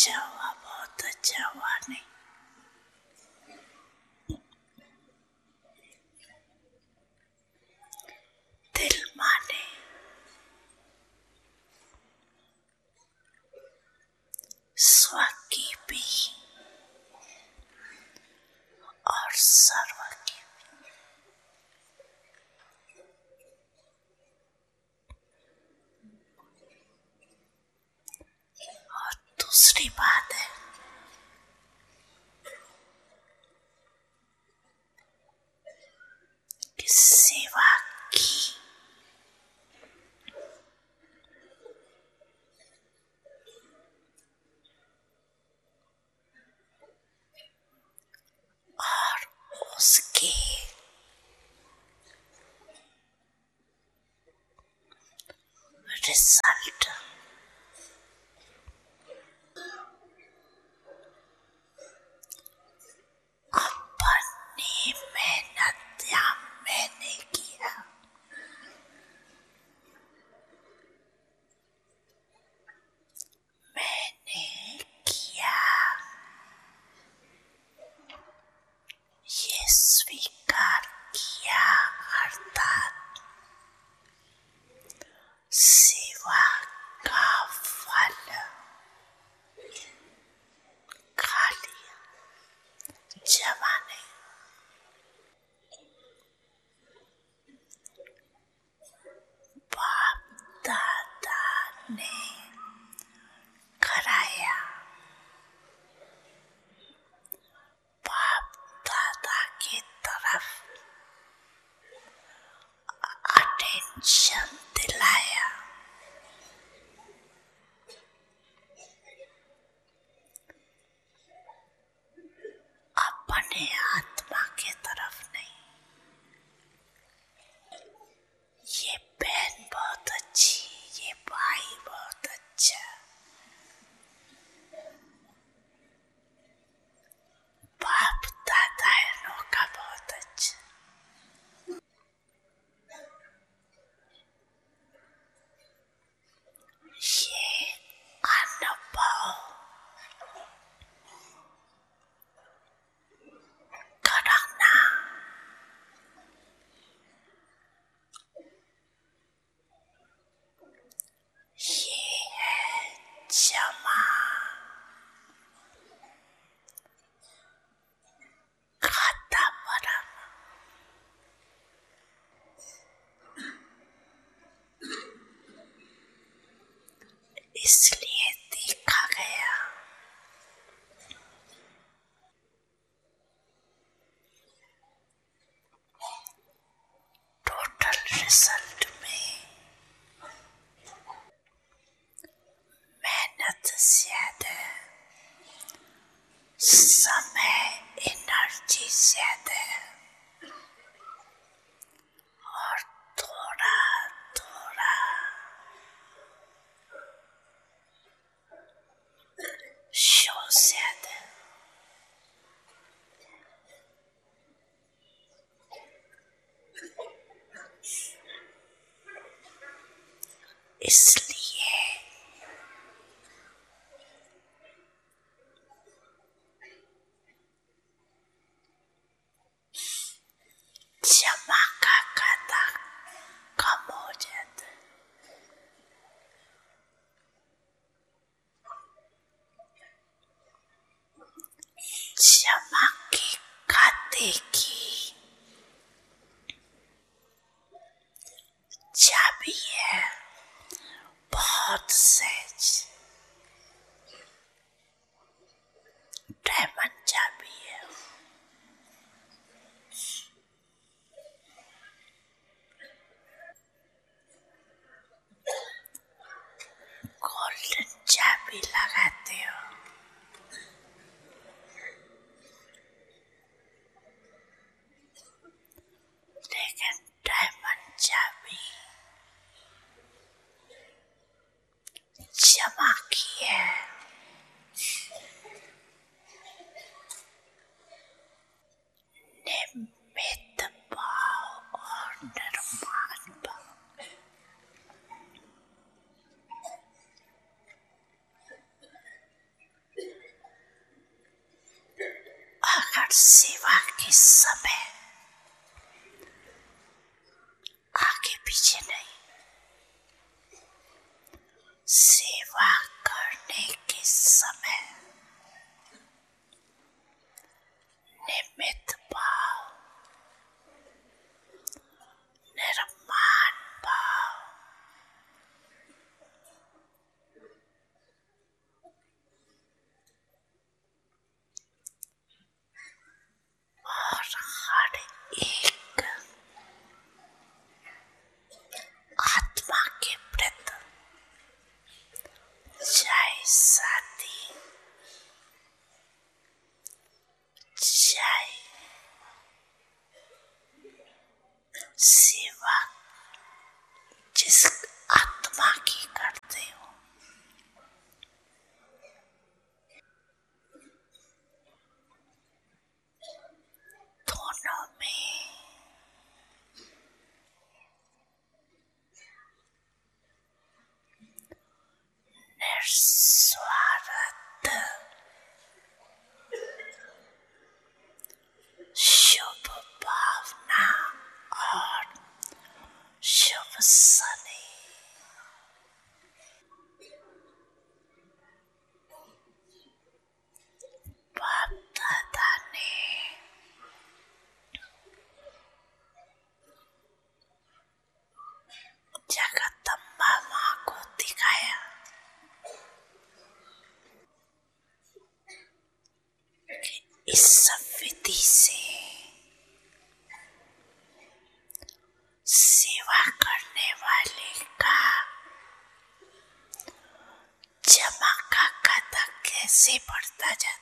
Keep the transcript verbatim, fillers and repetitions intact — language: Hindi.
अच्छा हुआ, बहुत अच्छा हुआ। नहीं दिल माने स्व की भी और सर्व की भी। और दूसरी बात है कि सेवा की और उसके रिजल्ट अपनी मेहनत या मैंने किया, मैंने किया ये स्वीकार किया, अर्थात सेवा का फल खा लिया, जमा नहीं। बाप दादा ने कराया, बाप दादा की तरफ अटेंशन दिलाया, अपने आत्मा की तरफ नहीं। ये बहन बहुत अच्छी, ये भाई बहुत अच्छा, बाप दादा इनों का बहुत अच्छा। ये अनुभव करना ये है जमा खाता परम। इसलिए देखा गया टोटल रिजल्ट में मेहनत ज्यादा, समय एनर्जी ज्यादा और थोड़ा थोड़ा शो ज्यादा। इसलिए जमा का खाता कम हो जाता है। जमा के खाते की चाबी है बहुत सहज, डायमंड चाबी है। गोल्डन चाबी लगाते हो, लेकिन डायमंड चाबी जमा की है। निमित्त भाव और निर्माण भाव, और सेवा के समय आगे पीछे नहीं, सेवा करने के समय निमित्त भाव, निर्माण भाव, और हर एक आत्मा के प्रति, चाहे साथी, चाहे सेवा जिस आत्मा की करते हो, दोनों में निस्वार्थ शुभ भावना और शुभ सने बाप दादा ने जगदम्बा माँ को दिखाया कि इस विधि से सेवा करने वाले का जमा का खाता कैसे बढ़ता जाता